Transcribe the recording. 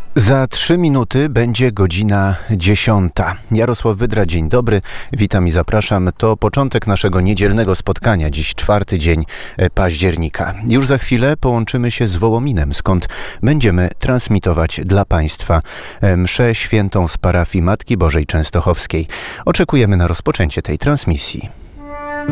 Za 3 minuty będzie godzina 10. Jarosław Wydra, dzień dobry, witam i zapraszam. To początek naszego niedzielnego spotkania, dziś 4 dzień października. Już za chwilę połączymy się z Wołominem, skąd będziemy transmitować dla Państwa mszę świętą z parafii Matki Bożej Częstochowskiej. Oczekujemy na rozpoczęcie tej transmisji.